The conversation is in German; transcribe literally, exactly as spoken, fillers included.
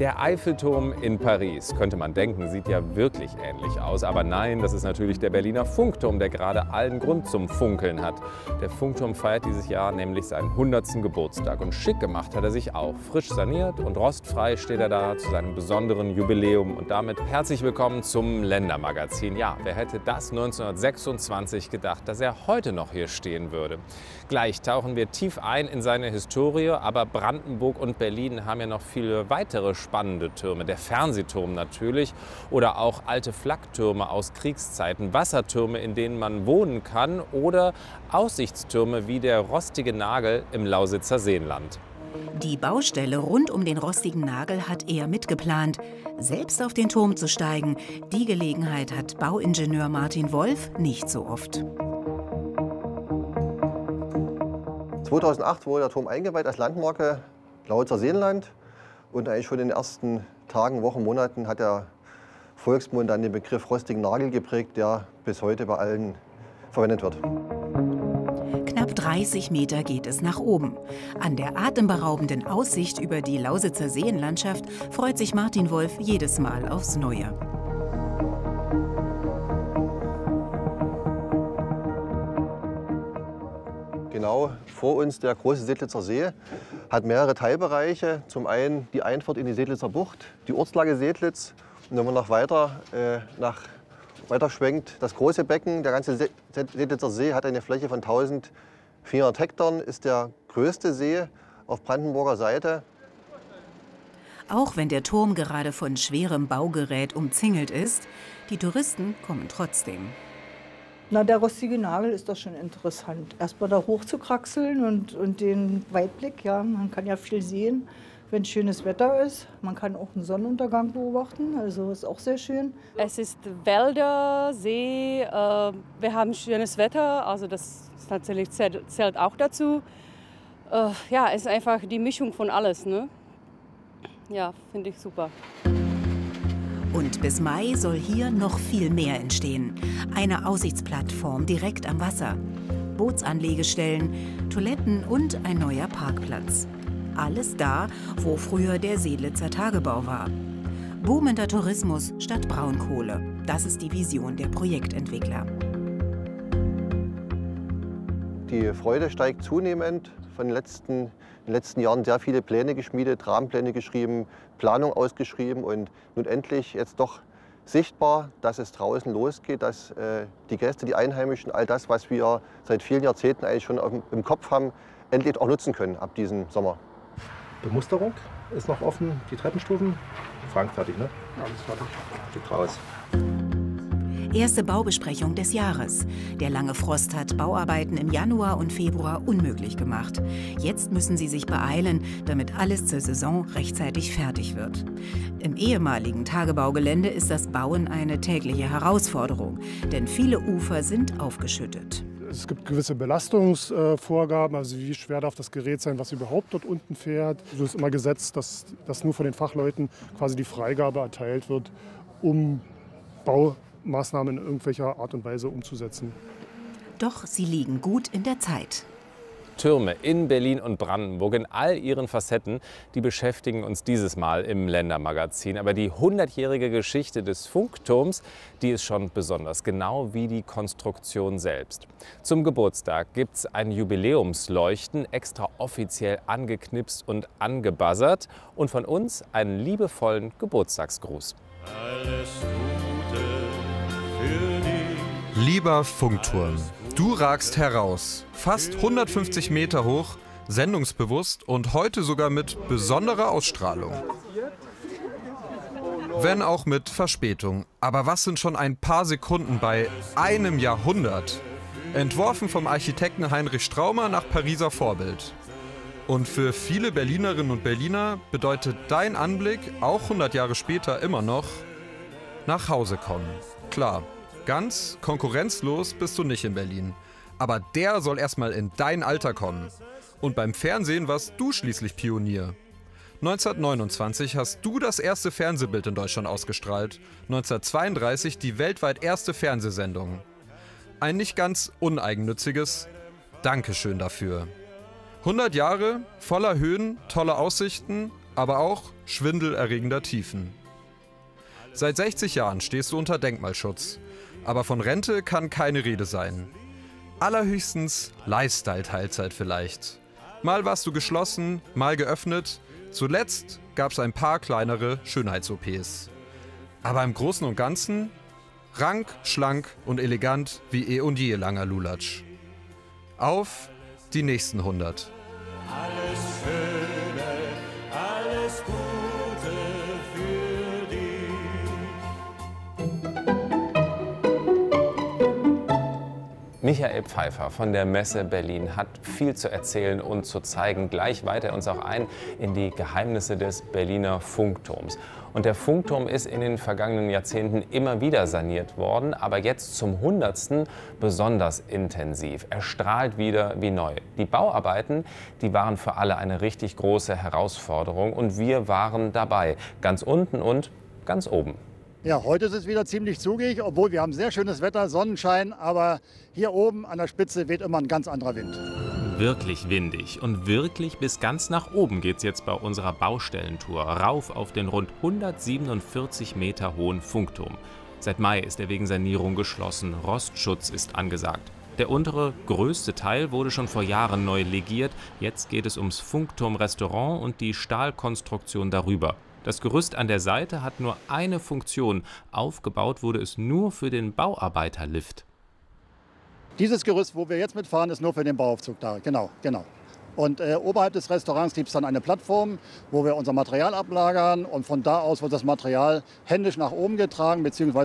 Der Eiffelturm in Paris, könnte man denken, sieht ja wirklich ähnlich aus. Aber nein, das ist natürlich der Berliner Funkturm, der gerade allen Grund zum Funkeln hat. Der Funkturm feiert dieses Jahr nämlich seinen hundertsten Geburtstag. Und schick gemacht hat er sich auch. Frisch saniert und rostfrei steht er da zu seinem besonderen Jubiläum. Und damit herzlich willkommen zum Ländermagazin. Ja, wer hätte das neunzehnhundertsechsundzwanzig gedacht, dass er heute noch hier stehen würde? Gleich tauchen wir tief ein in seine Historie, aber Brandenburg und Berlin haben ja noch viele weitere spannende Türme. Der Fernsehturm natürlich oder auch alte Flaktürme aus Kriegszeiten, Wassertürme, in denen man wohnen kann oder Aussichtstürme wie der Rostige Nagel im Lausitzer Seenland. Die Baustelle rund um den Rostigen Nagel hat er mitgeplant. Selbst auf den Turm zu steigen, die Gelegenheit hat Bauingenieur Martin Wolf nicht so oft. zweitausendacht wurde der Turm eingeweiht als Landmarke Lausitzer Seenland. Und eigentlich schon in den ersten Tagen, Wochen, Monaten hat der Volksmund dann den Begriff Rostigen Nagel geprägt, der bis heute bei allen verwendet wird. Knapp dreißig Meter geht es nach oben. An der atemberaubenden Aussicht über die Lausitzer Seenlandschaft freut sich Martin Wolf jedes Mal aufs Neue. Genau vor uns der große Sedlitzer See, hat mehrere Teilbereiche. Zum einen die Einfahrt in die Sedlitzer Bucht, die Ortslage Sedlitz. Und wenn man noch weiter, äh, nach, weiter schwenkt, das große Becken, der ganze Sedlitzer See hat eine Fläche von eintausendvierhundert Hektar, ist der größte See auf Brandenburger Seite. Auch wenn der Turm gerade von schwerem Baugerät umzingelt ist, die Touristen kommen trotzdem. Na, der Rostige Nagel ist doch schon interessant. Erstmal da hoch zu kraxeln und, und den Weitblick. Ja, man kann ja viel sehen, wenn schönes Wetter ist. Man kann auch einen Sonnenuntergang beobachten, also ist auch sehr schön. Es ist Wälder, See, äh, wir haben schönes Wetter, also das ist natürlich zählt, zählt auch dazu. Äh, ja, es ist einfach die Mischung von alles, ne? Ja, finde ich super. Und bis Mai soll hier noch viel mehr entstehen. Eine Aussichtsplattform direkt am Wasser, Bootsanlegestellen, Toiletten und ein neuer Parkplatz. Alles da, wo früher der Sedlitzer Tagebau war. Boomender Tourismus statt Braunkohle. Das ist die Vision der Projektentwickler. Die Freude steigt zunehmend. Von den letzten, in den letzten Jahren sehr viele Pläne geschmiedet, Rahmenpläne geschrieben, Planung ausgeschrieben und nun endlich jetzt doch sichtbar, dass es draußen losgeht, dass äh, die Gäste, die Einheimischen, all das, was wir seit vielen Jahrzehnten eigentlich schon auf, im Kopf haben, endlich auch nutzen können ab diesem Sommer. Bemusterung ist noch offen, die Treppenstufen. Frank, fertig, ne? Alles fertig. Geht raus. Erste Baubesprechung des Jahres. Der lange Frost hat Bauarbeiten im Januar und Februar unmöglich gemacht. Jetzt müssen sie sich beeilen, damit alles zur Saison rechtzeitig fertig wird. Im ehemaligen Tagebaugelände ist das Bauen eine tägliche Herausforderung, denn viele Ufer sind aufgeschüttet. Es gibt gewisse Belastungsvorgaben, also wie schwer darf das Gerät sein, was überhaupt dort unten fährt. Es ist immer gesetzt, dass, dass nur von den Fachleuten quasi die Freigabe erteilt wird, um Bau Maßnahmen in irgendwelcher Art und Weise umzusetzen. Doch sie liegen gut in der Zeit. Türme in Berlin und Brandenburg in all ihren Facetten, die beschäftigen uns dieses Mal im Ländermagazin. Aber die hundertjährige Geschichte des Funkturms, die ist schon besonders, genau wie die Konstruktion selbst. Zum Geburtstag gibt es ein Jubiläumsleuchten, extra offiziell angeknipst und angebuzzert. Und von uns einen liebevollen Geburtstagsgruß. Alles Gute für dich. Lieber Funkturm, du ragst heraus. Fast hundertfünfzig Meter hoch, sendungsbewusst und heute sogar mit besonderer Ausstrahlung. Wenn auch mit Verspätung. Aber was sind schon ein paar Sekunden bei einem Jahrhundert? Entworfen vom Architekten Heinrich Straumer nach Pariser Vorbild. Und für viele Berlinerinnen und Berliner bedeutet dein Anblick, auch hundert Jahre später immer noch, nach Hause kommen. Klar, ganz konkurrenzlos bist du nicht in Berlin. Aber der soll erstmal in dein Alter kommen. Und beim Fernsehen warst du schließlich Pionier. neunzehnhundertneunundzwanzig hast du das erste Fernsehbild in Deutschland ausgestrahlt. neunzehnhundertzweiunddreißig die weltweit erste Fernsehsendung. Ein nicht ganz uneigennütziges Dankeschön dafür. hundert Jahre voller Höhen, tolle Aussichten, aber auch schwindelerregender Tiefen. Seit sechzig Jahren stehst du unter Denkmalschutz, aber von Rente kann keine Rede sein. Allerhöchstens Lifestyle-Teilzeit vielleicht. Mal warst du geschlossen, mal geöffnet, zuletzt gab es ein paar kleinere Schönheits-O Ps. Aber im Großen und Ganzen rank, schlank und elegant wie eh und je, langer Lulatsch. Auf die nächsten hundert. Alles Schöne, alles Gute für dich. Michael Pfeiffer von der Messe Berlin hat viel zu erzählen und zu zeigen. Gleich weiht er uns auch ein in die Geheimnisse des Berliner Funkturms. Und der Funkturm ist in den vergangenen Jahrzehnten immer wieder saniert worden, aber jetzt zum hundertsten besonders intensiv. Er strahlt wieder wie neu. Die Bauarbeiten, die waren für alle eine richtig große Herausforderung und wir waren dabei, ganz unten und ganz oben. Ja, heute ist es wieder ziemlich zugig, obwohl wir haben sehr schönes Wetter, Sonnenschein, aber hier oben an der Spitze weht immer ein ganz anderer Wind. Wirklich windig und wirklich bis ganz nach oben geht's jetzt bei unserer Baustellentour, rauf auf den rund hundertsiebenundvierzig Meter hohen Funkturm. Seit Mai ist er wegen Sanierung geschlossen, Rostschutz ist angesagt. Der untere, größte Teil wurde schon vor Jahren neu legiert, jetzt geht es ums Funkturm-Restaurant und die Stahlkonstruktion darüber. Das Gerüst an der Seite hat nur eine Funktion. Aufgebaut wurde es nur für den Bauarbeiterlift. Dieses Gerüst, wo wir jetzt mitfahren, ist nur für den Bauaufzug da. Genau, genau. Und äh, oberhalb des Restaurants gibt es dann eine Plattform, wo wir unser Material ablagern. Und von da aus wird das Material händisch nach oben getragen, beziehungsweise